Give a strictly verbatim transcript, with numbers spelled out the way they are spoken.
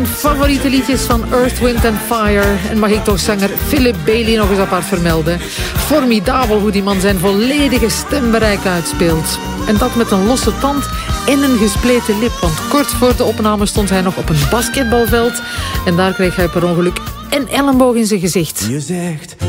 Favoriete liedjes van Earth, Wind and Fire. En mag ik toch zanger Philip Bailey nog eens apart vermelden. Formidabel hoe die man zijn volledige stembereik uitspeelt. En dat met een losse tand en een gespleten lip. Want kort voor de opname stond hij nog op een basketbalveld. En daar kreeg hij per ongeluk een elleboog in zijn gezicht. Je zegt